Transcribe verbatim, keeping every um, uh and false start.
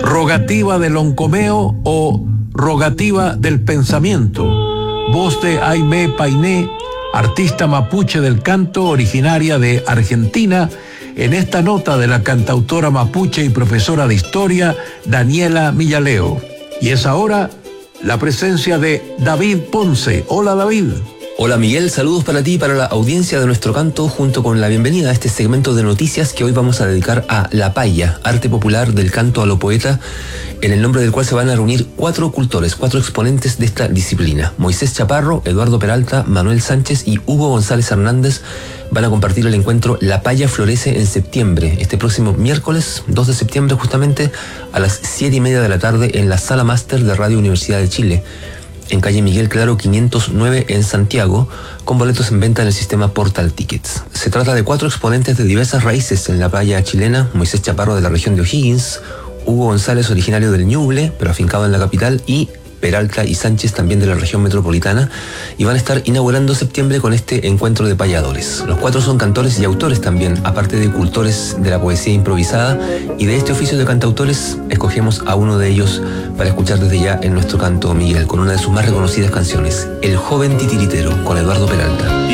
Rogativa del Oncomeo o Rogativa del Pensamiento. Voz de Aimé Painé, artista mapuche del canto, originaria de Argentina, en esta nota de la cantautora mapuche y profesora de historia, Daniela Millaleo. Y es ahora la presencia de David Ponce. Hola, David. Hola Miguel, saludos para ti y para la audiencia de Nuestro Canto, junto con la bienvenida a este segmento de noticias que hoy vamos a dedicar a la paya, arte popular del canto a lo poeta, en el nombre del cual se van a reunir cuatro cultores, cuatro exponentes de esta disciplina. Moisés Chaparro, Eduardo Peralta, Manuel Sánchez y Hugo González Hernández van a compartir el encuentro La Paya Florece en septiembre, este próximo miércoles dos de septiembre justamente a las siete y media de la tarde en la Sala Máster de Radio Universidad de Chile, en calle Miguel Claro quinientos nueve en Santiago, con boletos en venta en el sistema Portal Tickets. Se trata de cuatro exponentes de diversas raíces en la playa chilena: Moisés Chaparro de la región de O'Higgins, Hugo González originario del Ñuble, pero afincado en la capital, y Peralta y Sánchez también de la región metropolitana, y van a estar inaugurando septiembre con este encuentro de payadores. Los cuatro son cantores y autores también, aparte de cultores de la poesía improvisada, y de este oficio de cantautores escogemos a uno de ellos para escuchar desde ya en Nuestro Canto, Miguel, con una de sus más reconocidas canciones, El Joven Titiritero, con Eduardo Peralta.